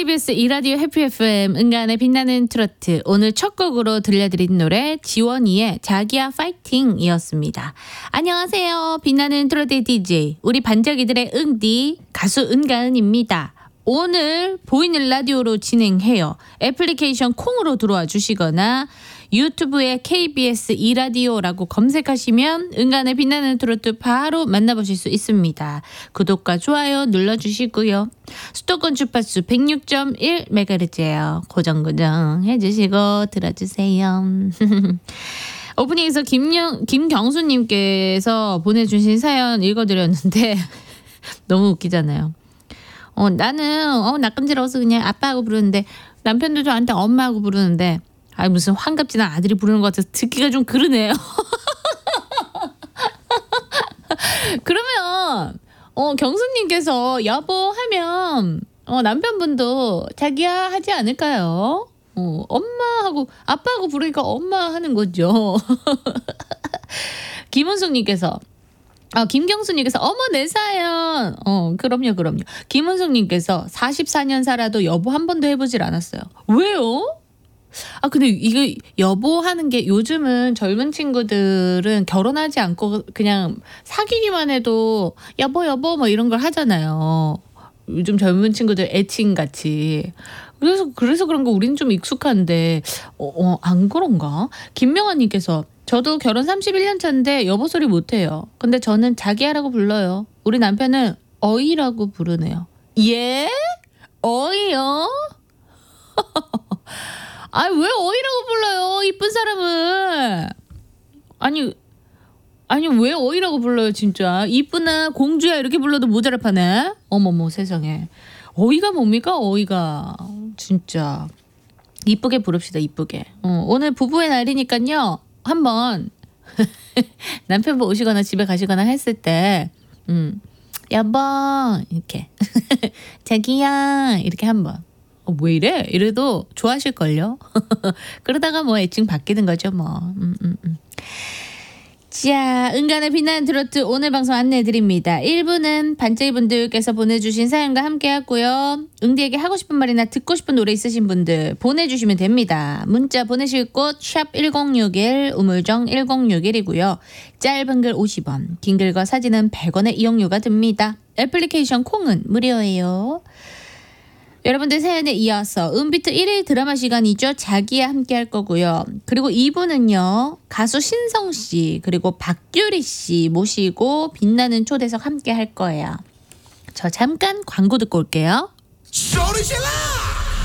KBS 이라디오 해피 FM 은간의 빛나는 트로트, 오늘 첫 곡으로 들려드린 노래 지원이의 자기야 파이팅이었습니다. 안녕하세요. 빛나는 트로트 DJ 우리 반짝이들의 응디 가수 은가은입니다. 오늘 보이는 라디오로 진행해요. 애플리케이션 콩으로 들어와 주시거나 유튜브에 KBS 이라디오라고 검색하시면 은간의 빛나는 트로트 바로 만나보실 수 있습니다. 구독과 좋아요 눌러주시고요. 수도권 주파수 106.1MHz예요. 고정 해주시고 들어주세요. 오프닝에서 김경수님께서 보내주신 사연 읽어드렸는데 너무 웃기잖아요. 나는 낯간지러워서 그냥 아빠하고 부르는데 남편도 저한테 엄마하고 부르는데 무슨 환갑지나 아들이 부르는 것 같아서 듣기가 좀 그러네요. 그러면 경수님께서 여보 하면 남편분도 자기야 하지 않을까요? 엄마하고 아빠하고 부르니까 엄마 하는 거죠. 김은숙님께서 김경수님께서 어머 내 사연. 그럼요. 김은숙님께서 44년 살아도 여보 한 번도 해보질 않았어요. 왜요? 근데 이거 여보 하는 게 요즘은 젊은 친구들은 결혼하지 않고 그냥 사귀기만 해도 여보 뭐 이런 걸 하잖아요. 요즘 젊은 친구들 애칭같이. 그래서 그런 거 우리는 좀 익숙한데 안 그런가? 김명환님께서 저도 결혼 31년 차인데 여보 소리 못해요. 근데 저는 자기야라고 불러요. 우리 남편은 어이라고 부르네요. 예? 어이요? 왜 어이라고 불러요? 이쁜 사람을. 아니 왜 어이라고 불러요 진짜. 이쁘나 공주야 이렇게 불러도 모자랄 파네. 어머머 세상에. 어이가 뭡니까 어이가. 진짜 이쁘게 부릅시다 이쁘게. 오늘 부부의 날이니까요. 한번 남편분 오시거나 집에 가시거나 했을 때 여보 이렇게 자기야 이렇게 한번 왜 이래? 이래도 좋아하실걸요? 그러다가 뭐 애칭 바뀌는 거죠 뭐. 자, 은간의 빛나는 트로트 오늘 방송 안내해드립니다. 1부는 반짝이분들께서 보내주신 사연과 함께 하고요. 응디에게 하고 싶은 말이나 듣고 싶은 노래 있으신 분들 보내주시면 됩니다. 문자 보내실 곳 샵1061 우물정 1061이고요. 짧은 글 50원, 긴 글과 사진은 100원의 이용료가 듭니다. 애플리케이션 콩은 무료예요. 여러분들 사연에 이어서 은비트 1일 드라마 시간이죠. 자기야 함께 할 거고요. 그리고 2부는요. 가수 신성씨 그리고 박규리씨 모시고 빛나는 초대석 함께 할 거예요. 저 잠깐 광고 듣고 올게요. 소리질러!